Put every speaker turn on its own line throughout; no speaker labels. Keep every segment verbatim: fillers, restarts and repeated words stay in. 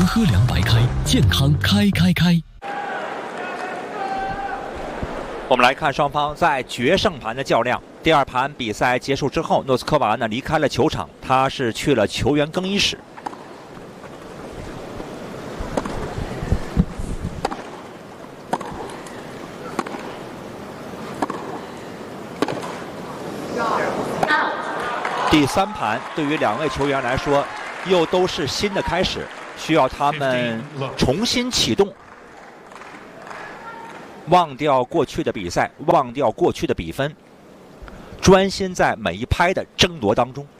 喝凉白开，健康开开开。
我们来看双方在决胜盘的较量。第二盘比赛结束之后，诺斯科娃呢离开了球场，他是去了球员更衣室。第三盘对于两位球员来说，又都是新的开始，需要他们重新启动，忘掉过去的比赛，忘掉过去的比分，专心在每一拍的争夺当中。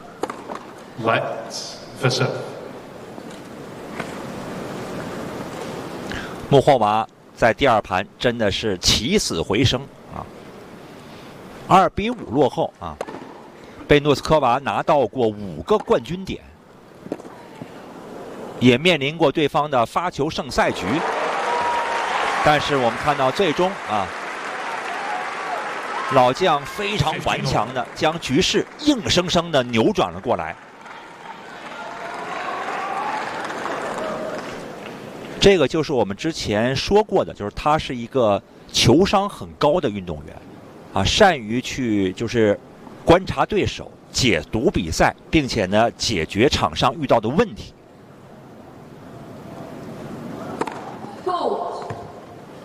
穆霍娃在第二盘真的是起死回生啊，二比五落后啊。被诺斯科娃拿到过五个冠军点，也面临过对方的发球胜赛局，但是我们看到最终啊，老将非常顽强的将局势硬生生的扭转了过来。这个就是我们之前说过的，就是他是一个球商很高的运动员，啊，善于去就是观察对手、解读比赛，并且呢解决场上遇到的问题。